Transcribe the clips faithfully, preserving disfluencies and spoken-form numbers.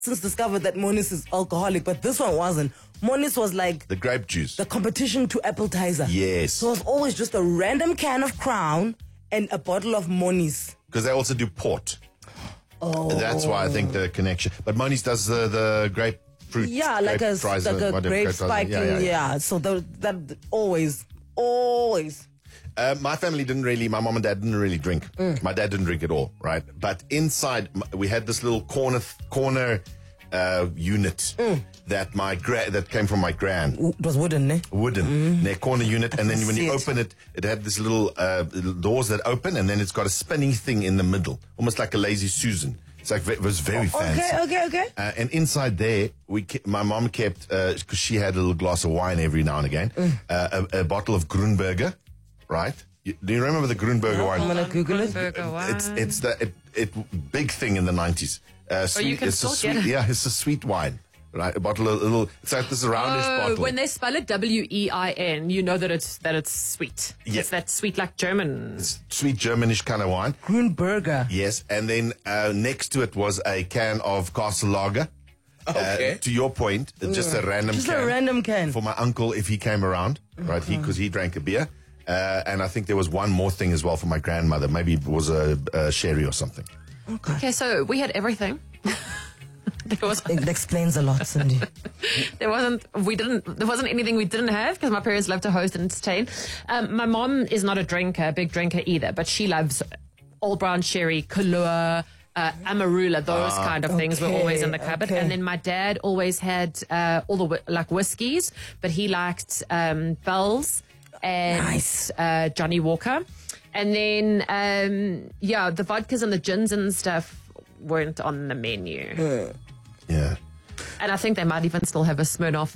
since discovered that Monis is alcoholic, but this one wasn't. Monis was like the grape juice, the competition to appetizer. Yes. So it was always just a random can of Crown and a bottle of Monis. Because they also do port. Oh. That's why I think the connection. But Monis does the, the grapefruit. Yeah, like a, like a whatever, grape grape spike. yeah, Yeah, yeah, yeah. yeah. So that, that always, always. Uh, my family didn't really, my mom and dad didn't really drink. Mm. My dad didn't drink at all, right? But inside, we had this little corner corner uh, unit mm. that my gra- that came from my gran. It was wooden, ne? Wooden. Mm. Their corner unit. And then when you it. open it, it had this little uh, doors that open, and then it's got a spinning thing in the middle, almost like a Lazy Susan. It's like, it was very oh, fancy. Okay, okay, okay. Uh, and inside there, we ke- my mom kept, because uh, she had a little glass of wine every now and again, mm. uh, a, a bottle of Grunberger. Right? You, do you remember the Grunberger no, wine? I'm gonna Google it. It's it's the it, it big thing in the nineties. Uh, oh, you can it's still a sweet, get it. Yeah, it's a sweet wine, right? A bottle, a little. It's like this roundish oh, bottle. When they spell it W E I N, you know that it's that it's sweet. Yeah. It's that sweet like German. It's sweet Germanish kind of wine. Grunberger. Yes, and then uh, next to it was a can of Castle Lager. Okay. Uh, to your point, just a random just can. a random can for my uncle if he came around, right? He because he drank a beer. Uh, and I think there was one more thing as well for my grandmother. Maybe it was a, a sherry or something. Okay. Okay, so we had everything. there was it explains a lot, Cindy. there wasn't. We didn't. There wasn't anything we didn't have because my parents love to host and entertain. Um, my mom is not a drinker, a big drinker either, but she loves Old Brown Sherry, Kahlua, uh, Amarula. Those Ah, kind of things were okay, always in the cupboard. okay. And then my dad always had uh, all the whi- like whiskies, but he liked um, Bell's. And Nice. uh, Johnny Walker. And then, um, yeah, the vodkas and the gins and stuff weren't on the menu. Yeah. And I think they might even still have a Smirnoff.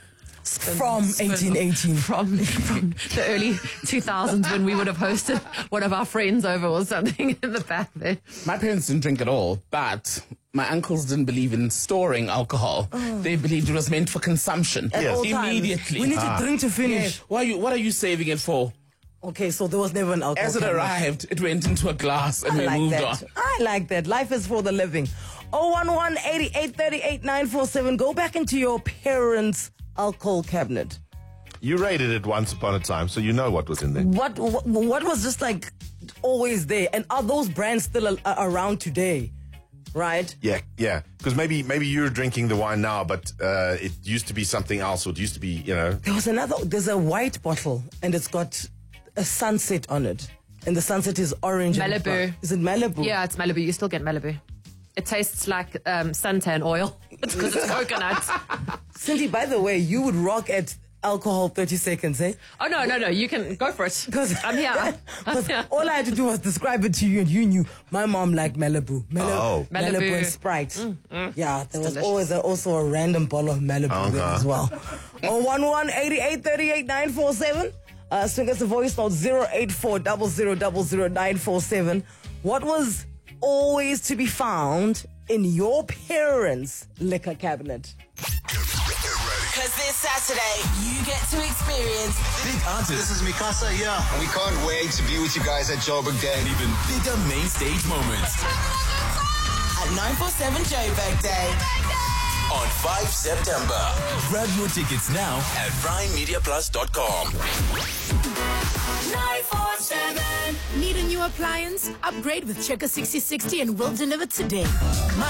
Spin- From Smirnoff eighteen eighteen. From, from the early two thousands when we would have hosted one of our friends over or something in the back there. My parents didn't drink at all, but my uncles didn't believe in storing alcohol. Oh. They believed it was meant for consumption. At all times. Immediately. We need Ah. to drink to finish. Yeah. Why are you, what are you saving it for? Okay, so there was never an alcohol. As it can. arrived, it went into a glass and I we like moved that. on. I like that. Life is for the living. oh one one, eighty-eight thirty-eight, nine four seven. Go back into your parents' alcohol cabinet. You raided it once upon a time, so you know what was in there. What what, what was just like always there? And are those brands still a, a- around today? Right? Yeah, yeah. Because maybe maybe you're drinking the wine now, but uh, it used to be something else. Or it used to be, you know. There was another, there's a white bottle and it's got a sunset on it. And the sunset is orange. and Malibu. brown. Is it Malibu? Yeah, it's Malibu. You still get Malibu. It tastes like um, suntan oil. It's because it's coconut. Cindy, by the way, you would rock at alcohol thirty seconds, eh? Oh, no, no, no. You can go for it. Because I'm here. I'm here. all I had to do was describe it to you, and you knew my mom liked Malibu. Malibu, Oh. Malibu, Malibu. and Sprite. Mm, Yeah, there was delicious. always a, also a random bottle of Malibu there Okay. as well. oh one one, eighty-eight thirty-eight, nine four seven. Uh, swing us a voice note zero eight four zero zero zero zero nine four seven. What was always to be found in your parents' liquor cabinet? Because this Saturday, you get to experience Big artists. This is Mikasa, yeah. We can't wait to be with you guys at Joburg Day. Even bigger main stage moments. at nine four seven Joburg Day. On the fifth of September. Grab your tickets now at prime media plus dot com. nine four seven. Need a new appliance? Upgrade with Checker sixty sixty and we'll deliver today. My